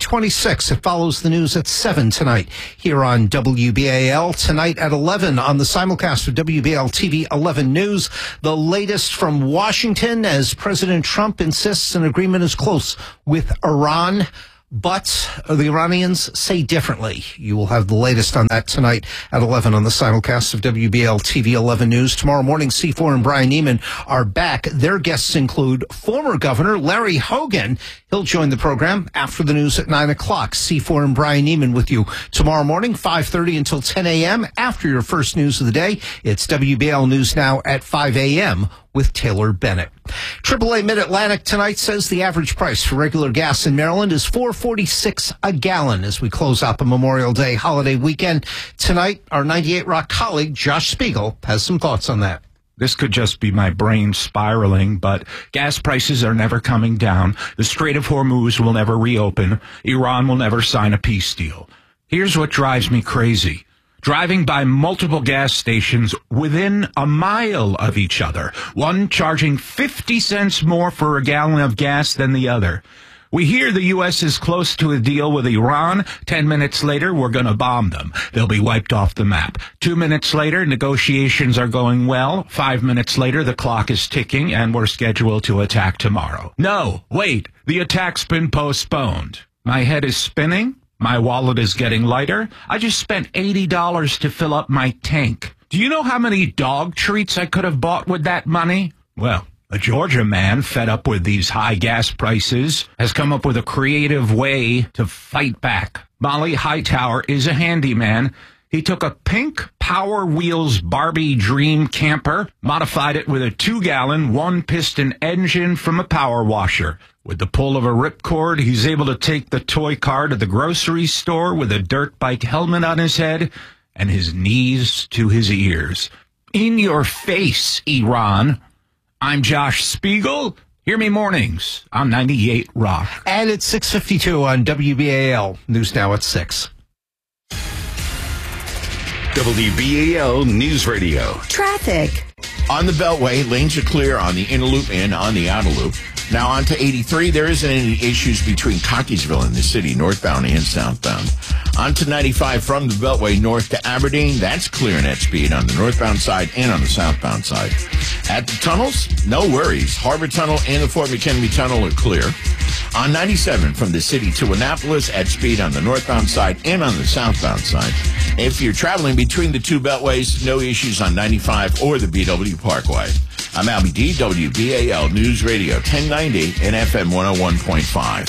2026. It follows the news at 7 tonight here on WBAL. Tonight at 11 on the simulcast for WBAL TV 11 News. The latest from Washington as President Trump insists an agreement is close with Iran. But the Iranians say differently. You will have the latest on that tonight at 11 on the simulcast of WBAL TV 11 News. Tomorrow morning, C4 and Brian Neiman are back. Their guests include former Governor Larry Hogan. He'll join the program after the news at 9 o'clock. C4 and Brian Neiman with you tomorrow morning, 5:30 until 10 a.m. After your first news of the day, it's WBAL News Now at 5 a.m. with Taylor Bennett. AAA Mid-Atlantic tonight says the average price for regular gas in Maryland is $4.46 a gallon as we close out the Memorial Day holiday weekend. Tonight, our 98 Rock colleague, Josh Spiegel, has some thoughts on that. This could just be my brain spiraling, but gas prices are never coming down. The Strait of Hormuz will never reopen. Iran will never sign a peace deal. Here's what drives me crazy. Driving by multiple gas stations within a mile of each other, one charging 50 cents more for a gallon of gas than the other. We hear the U.S. is close to a deal with Iran. 10 minutes later, we're going to bomb them. They'll be wiped off the map. 2 minutes later, negotiations are going well. 5 minutes later, the clock is ticking, and we're scheduled to attack tomorrow. No, wait, the attack's been postponed. My head is spinning. My wallet is getting lighter. I just spent $80 to fill up my tank. Do you know how many dog treats I could have bought with that money? Well, a Georgia man fed up with these high gas prices has come up with a creative way to fight back. Molly Hightower is a handyman. He took a pink Power Wheels Barbie Dream camper, modified it with a 2-gallon, 1-piston engine from a power washer. With the pull of a ripcord, he's able to take the toy car to the grocery store with a dirt bike helmet on his head and his knees to his ears. In your face, Iran. I'm Josh Spiegel. Hear me mornings on 98 Rock. And it's 6:52 on WBAL. News Now at 6. WBAL News Radio. Traffic. On the Beltway, lanes are clear on the inner loop and on the outer loop. Now on to 83. There isn't any issues between Cockeysville and the city, northbound and southbound. On to 95 from the Beltway north to Aberdeen. That's clear net speed on the northbound side and on the southbound side. At the tunnels, no worries. Harbor Tunnel and the Fort McHenry Tunnel are clear. On 97 from the city to Annapolis at speed on the northbound side and on the southbound side. If you're traveling between the two beltways, no issues on 95 or the BW Parkway. I'm Albie D, WBAL News Radio 1090 and FM 101.5.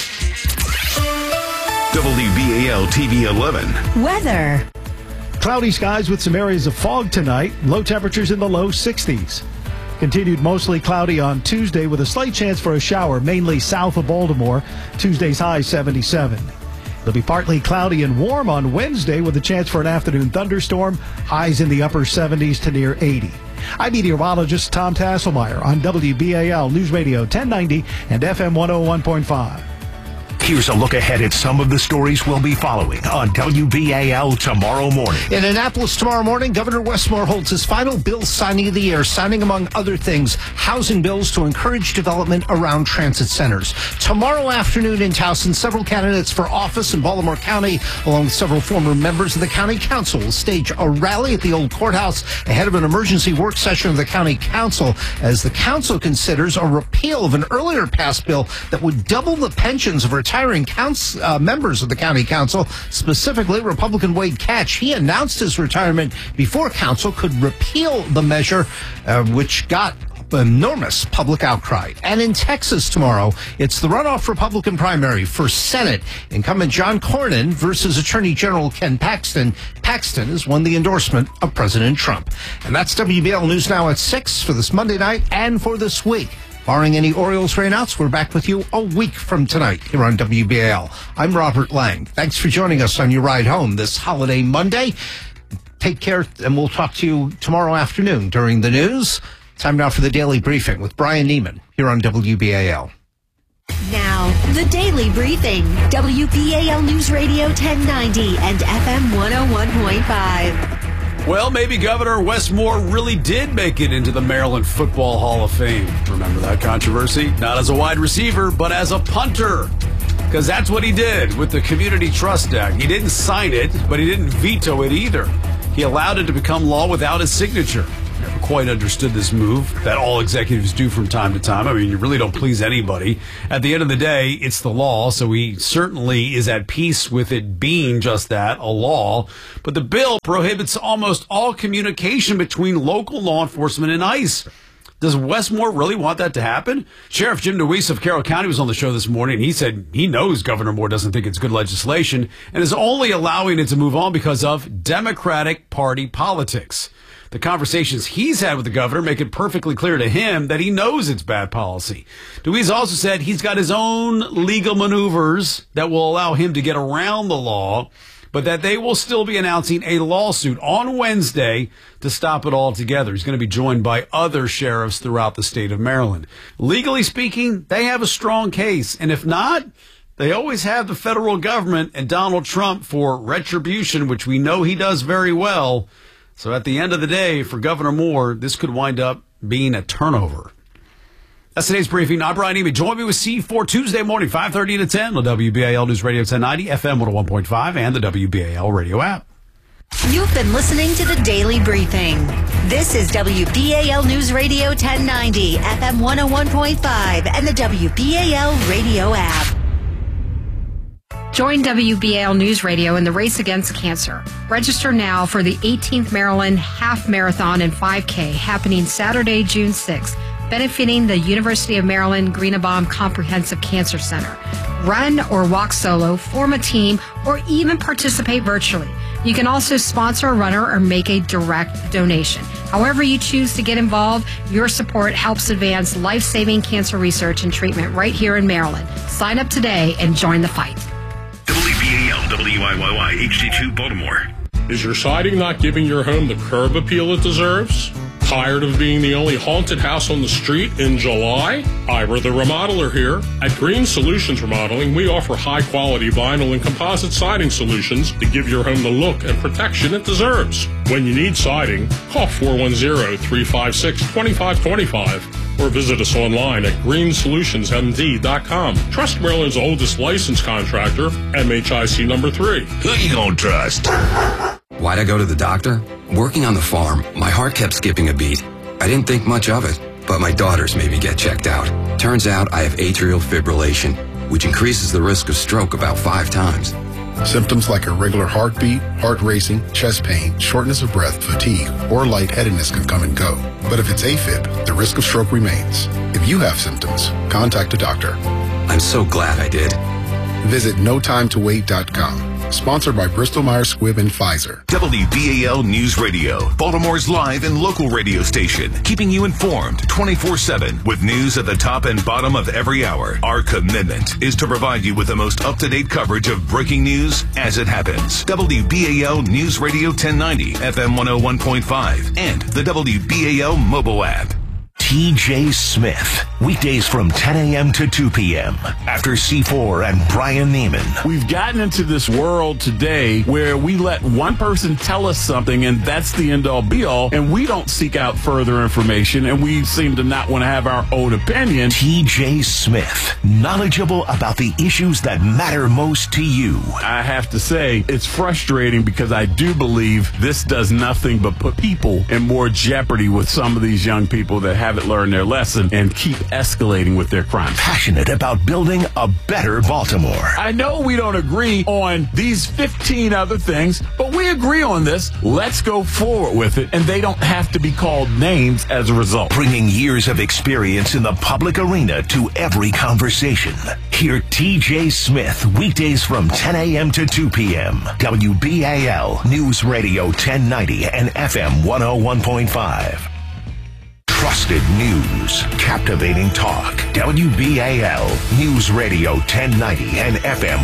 WBAL TV 11. Weather. Cloudy skies with some areas of fog tonight. Low temperatures in the low 60s. Continued mostly cloudy on Tuesday with a slight chance for a shower, mainly south of Baltimore. Tuesday's high 77. It'll be partly cloudy and warm on Wednesday with a chance for an afternoon thunderstorm. Highs in the upper 70s to near 80. I'm meteorologist Tom Tasselmeyer on WBAL News Radio 1090 and FM 101.5. Here's a look ahead at some of the stories we'll be following on WBAL tomorrow morning. In Annapolis tomorrow morning, Governor Westmore holds his final bill signing of the year, signing, among other things, housing bills to encourage development around transit centers. Tomorrow afternoon in Towson, several candidates for office in Baltimore County, along with several former members of the County Council, will stage a rally at the old courthouse ahead of an emergency work session of the County Council, as the Council considers a repeal of an earlier passed bill that would double the pensions of retiring members of the County Council, specifically Republican Wade Catch. He announced his retirement before Council could repeal the measure, which got enormous public outcry. And in Texas tomorrow, it's the runoff Republican primary for Senate. Incumbent John Cornyn versus Attorney General Ken Paxton. Paxton has won the endorsement of President Trump. And that's WBL News Now at 6 for this Monday night and for this week. Barring any Orioles rainouts, we're back with you a week from tonight here on WBAL. I'm Robert Lang. Thanks for joining us on your ride home this holiday Monday. Take care, and we'll talk to you tomorrow afternoon during the news. Time now for the Daily Briefing with Brian Neiman here on WBAL. Now, the Daily Briefing. WBAL News Radio 1090 and FM 101.5. Well, maybe Governor Wes Moore really did make it into the Maryland Football Hall of Fame. Remember that controversy? Not as a wide receiver, but as a punter. Because that's what he did with the Community Trust Act. He didn't sign it, but he didn't veto it either. He allowed it to become law without his signature. Never quite understood this move that all executives do from time to time. I mean, you really don't please anybody. At the end of the day, it's the law, so he certainly is at peace with it being just that, a law. But the bill prohibits almost all communication between local law enforcement and ICE. Does Wes Moore really want that to happen? Sheriff Jim DeWeese of Carroll County was on the show this morning, and he said he knows Governor Moore doesn't think it's good legislation and is only allowing it to move on because of Democratic Party politics. The conversations he's had with the governor make it perfectly clear to him that he knows it's bad policy. DeWeese also said he's got his own legal maneuvers that will allow him to get around the law, but that they will still be announcing a lawsuit on Wednesday to stop it altogether. He's going to be joined by other sheriffs throughout the state of Maryland. Legally speaking, they have a strong case, and if not, they always have the federal government and Donald Trump for retribution, which we know he does very well. So at the end of the day, for Governor Moore, this could wind up being a turnover. That's today's briefing. I'm Brian Eby. Join me with C4 Tuesday morning, 5:30 to 10 on WBAL News Radio 1090, FM 101.5, and the WBAL radio app. You've been listening to the Daily Briefing. This is WBAL News Radio 1090, FM 101.5, and the WBAL radio app. Join WBAL News Radio in the race against cancer. Register now for the 18th Maryland Half Marathon and 5K happening Saturday, June 6th, benefiting the University of Maryland Greenebaum Comprehensive Cancer Center. Run or walk solo, form a team, or even participate virtually. You can also sponsor a runner or make a direct donation. However you choose to get involved, your support helps advance life-saving cancer research and treatment right here in Maryland. Sign up today and join the fight. WBAL, WIYY, HD2, Baltimore. Is your siding not giving your home the curb appeal it deserves? Tired of being the only haunted house on the street in July? Ira the Remodeler here. At Green Solutions Remodeling, we offer high-quality vinyl and composite siding solutions to give your home the look and protection it deserves. When you need siding, call 410-356-2525 or visit us online at greensolutionsmd.com. Trust Maryland's oldest licensed contractor, MHIC number 3. Who you gonna trust? Why'd I go to the doctor? Working on the farm, my heart kept skipping a beat. I didn't think much of it, but my daughters made me get checked out. Turns out I have atrial fibrillation, which increases the risk of stroke about 5 times. Symptoms like irregular heartbeat, heart racing, chest pain, shortness of breath, fatigue, or lightheadedness can come and go. But if it's AFib, the risk of stroke remains. If you have symptoms, contact a doctor. I'm so glad I did. Visit notimetowait.com. Sponsored by Bristol-Myers Squibb and Pfizer. WBAL News Radio, Baltimore's live and local radio station, keeping you informed 24/7 with news at the top and bottom of every hour. Our commitment is to provide you with the most up-to-date coverage of breaking news as it happens. WBAL News Radio 1090, FM 101.5, and the WBAL mobile app. TJ Smith, weekdays from 10 a.m. to 2 p.m. after C4 and Brian Neiman. We've gotten into this world today where we let one person tell us something and that's the end-all be-all, and we don't seek out further information, and we seem to not want to have our own opinion. TJ Smith, knowledgeable about the issues that matter most to you. I have to say, it's frustrating because I do believe this does nothing but put people in more jeopardy with some of these young people that haven't learned their lesson and keep escalating with their crimes. Passionate about building a better Baltimore. I know we don't agree on these 15 other things, but we agree on this. Let's go forward with it, and they don't have to be called names as a result. Bringing years of experience in the public arena to every conversation. Hear TJ Smith weekdays from 10 a.m. to 2 p.m. WBAL News Radio 1090 and FM 101.5. Trusted news, captivating talk. WBAL News Radio 1090 and FM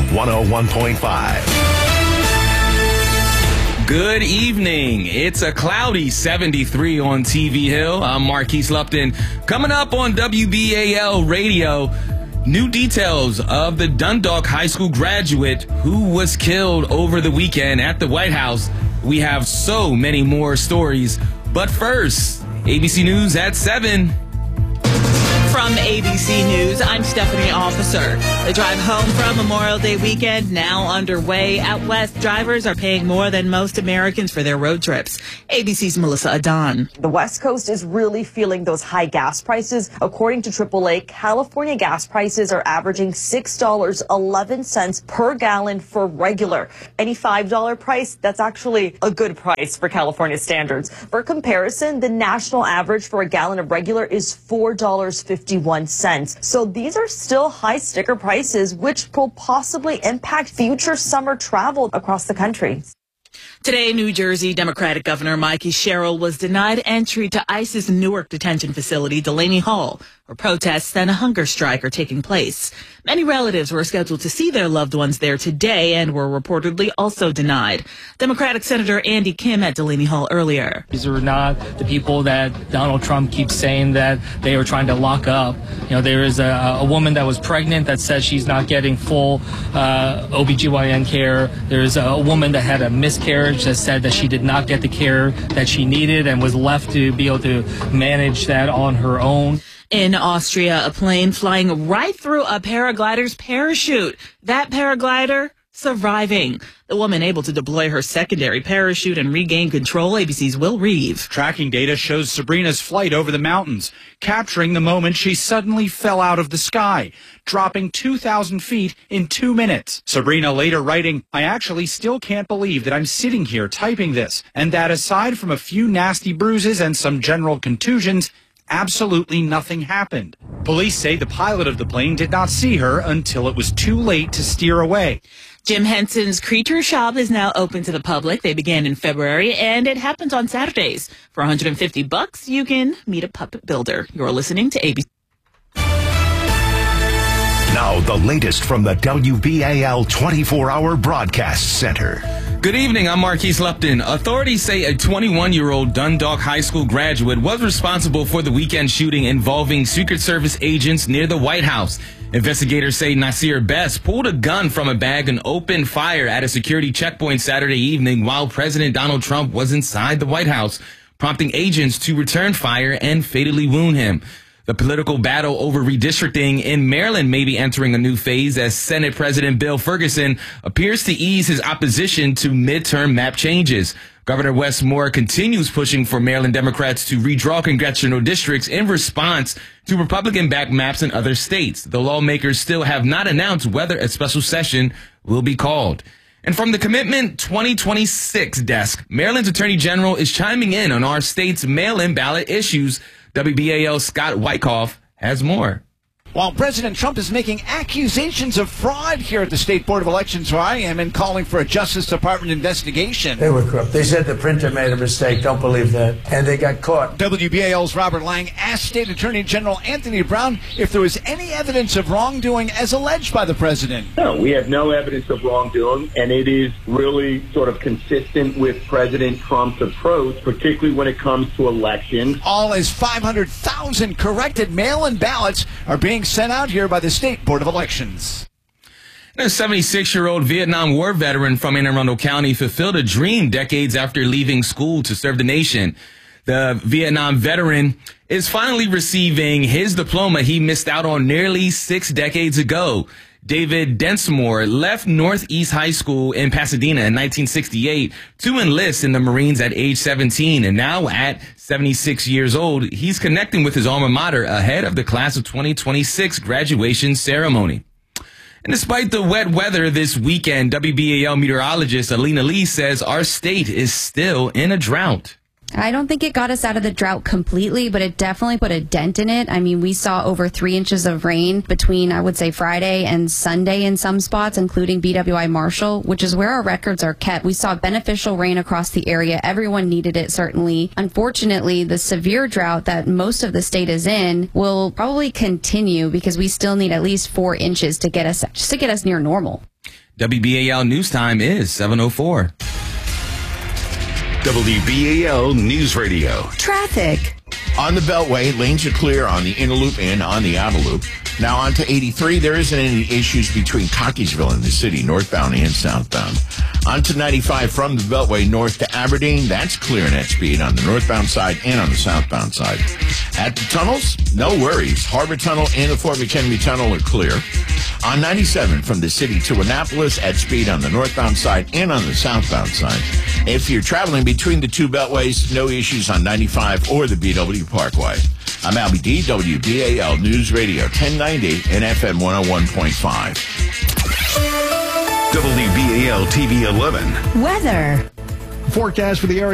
101.5. Good evening. It's a cloudy 73 on TV Hill. I'm Marquise Lupton. Coming up on WBAL Radio, new details of the Dundalk High School graduate who was killed over the weekend at the White House. We have so many more stories. But first, ABC News at 7. From ABC News, I'm Stephanie Officer. The drive home from Memorial Day weekend now underway. Out west, drivers are paying more than most Americans for their road trips. ABC's Melissa Adan. The West Coast is really feeling those high gas prices. According to AAA, California gas prices are averaging $6.11 per gallon for regular. Any $5 price, that's actually a good price for California standards. For comparison, the national average for a gallon of regular is $4.51. So these are still high sticker prices, which will possibly impact future summer travel across the country. Today, New Jersey Democratic Governor Mikey Sherrill was denied entry to ICE's Newark detention facility, Delaney Hall, where protests and a hunger strike are taking place. Many relatives were scheduled to see their loved ones there today and were reportedly also denied. Democratic Senator Andy Kim at Delaney Hall earlier. These are not the people that Donald Trump keeps saying that they are trying to lock up. You know, there is a woman that was pregnant that says she's not getting full OBGYN care. There's a woman that had a miscarriage that said that she did not get the care that she needed and was left to be able to manage that on her own. In Austria, a plane flying right through a paraglider's parachute. That paraglider surviving. The woman able to deploy her secondary parachute and regain control. ABC's Will Reeve. Tracking data shows Sabrina's flight over the mountains, capturing the moment she suddenly fell out of the sky, dropping 2,000 feet in 2 minutes. Sabrina later writing, "I actually still can't believe that I'm sitting here typing this, and that aside from a few nasty bruises and some general contusions, absolutely nothing happened." Police say the pilot of the plane did not see her until it was too late to steer away. Jim Henson's Creature Shop is now open to the public. They began in February, and it happens on Saturdays. For $150, you can meet a puppet builder. You're listening to ABC. Now the latest from the WBAL 24-hour broadcast center. Good evening, I'm Marquise Lupton. Authorities say a 21-year-old Dundalk High School graduate was responsible for the weekend shooting involving Secret Service agents near the White House. Investigators say Nasir Best pulled a gun from a bag and opened fire at a security checkpoint Saturday evening while President Donald Trump was inside the White House, prompting agents to return fire and fatally wound him. The political battle over redistricting in Maryland may be entering a new phase as Senate President Bill Ferguson appears to ease his opposition to midterm map changes. Governor Wes Moore continues pushing for Maryland Democrats to redraw congressional districts in response to Republican-backed maps in other states. The lawmakers still have not announced whether a special session will be called. And from the Commitment 2026 desk, Maryland's Attorney General is chiming in on our state's mail-in ballot issues. WBAL's Scott Wyckoff has more. While President Trump is making accusations of fraud here at the State Board of Elections where I am and calling for a Justice Department investigation. They were corrupt. They said the printer made a mistake. Don't believe that. And they got caught. WBAL's Robert Lang asked State Attorney General Anthony Brown if there was any evidence of wrongdoing as alleged by the president. No, we have no evidence of wrongdoing, and it is really sort of consistent with President Trump's approach, particularly when it comes to elections. All as 500,000 corrected mail-in ballots are being sent out here by the State Board of Elections. A 76-year-old Vietnam War veteran from Anne Arundel County fulfilled a dream decades after leaving school to serve the nation. The Vietnam veteran is finally receiving his diploma he missed out on nearly 6 decades ago. David Densmore left Northeast High School in Pasadena in 1968 to enlist in the Marines at age 17. And now at 76 years old, he's connecting with his alma mater ahead of the class of 2026 graduation ceremony. And despite the wet weather this weekend, WBAL meteorologist Alina Lee says our state is still in a drought. I don't think it got us out of the drought completely, but it definitely put a dent in it. I mean, we saw over 3 inches of rain between, I would say, Friday and Sunday in some spots, including BWI Marshall, which is where our records are kept. We saw beneficial rain across the area. Everyone needed it, certainly. Unfortunately, the severe drought that most of the state is in will probably continue because we still need at least 4 inches to get us near normal. WBAL News Time is 7:04. WBAL News Radio. Traffic. On the Beltway, lanes are clear on the inner loop and on the outer loop. Now on to 83. There isn't any issues between Cockeysville and the city, northbound and southbound. On to 95 from the Beltway north to Aberdeen. That's clear at speed on the northbound side and on the southbound side. At the tunnels, no worries. Harbor Tunnel and the Fort McHenry Tunnel are clear. On 97 from the city to Annapolis at speed on the northbound side and on the southbound side. If you're traveling between the two beltways, no issues on 95 or the BW Parkway. I'm Albie D, WBAL News Radio 1090 and FM 101.5. WBAL TV 11. Weather. Forecast for the area.